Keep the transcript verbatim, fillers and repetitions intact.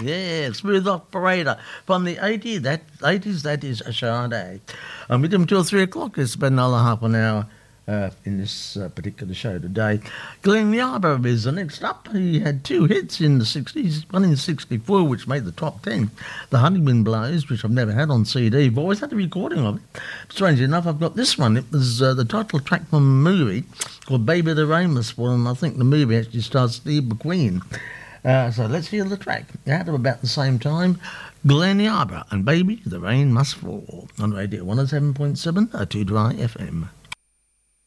Yeah, Smooth Operator from the eighties. That eighties. That is Sade. I'm with him till three o'clock. It's been another half an hour uh, in this uh, particular show today. Glenn Yarborough is the next up. He had two hits in the sixties. One in sixty-four, which made the top ten. The Honeywind Blows, which I've never had on C D. I've always had a recording of it. Strangely enough, I've got this one. It was uh, the title track from a movie called Baby the Rain Must Fall, and I think the movie actually stars Steve McQueen. Uh, so let's hear the track. Out of about the same time, Glenn Yarborough and Baby the Rain Must Fall on Radio one oh seven point seven, a two Dry F M.